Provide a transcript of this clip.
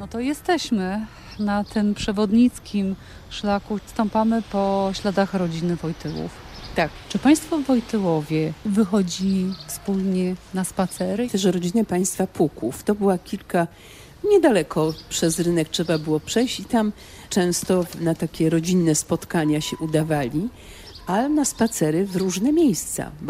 No to jesteśmy na tym przewodnickim szlaku. Stąpamy po śladach rodziny Wojtyłów. Tak. Czy państwo Wojtyłowie wychodzili wspólnie na spacery? Też rodziny państwa Puków. To była niedaleko przez rynek trzeba było przejść i tam często na takie rodzinne spotkania się udawali, ale na spacery w różne miejsca, bo